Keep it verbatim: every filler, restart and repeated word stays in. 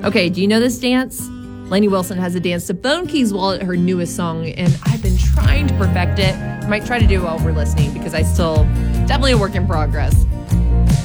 Okay, do you know this dance? Lainey Wilson has a dance to Bone Keys Wallet, her newest song, and I've been trying to perfect it. I might try to do it while we're listening because I still, definitely a work in progress.